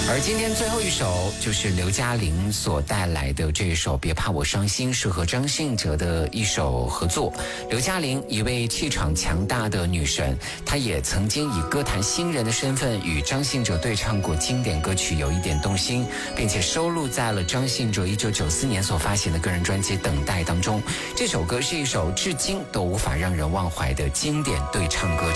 而今天最后一首就是刘嘉玲所带来的这一首《别怕我伤心》，是和张信哲的一首合作。刘嘉玲一位气场强大的女神，她也曾经以歌坛新人的身份与张信哲对唱过经典歌曲《有一点动心》，并且收录在了张信哲1994年所发行的个人专辑《等待》当中。这首歌是一首至今都无法让人忘怀的经典对唱歌曲。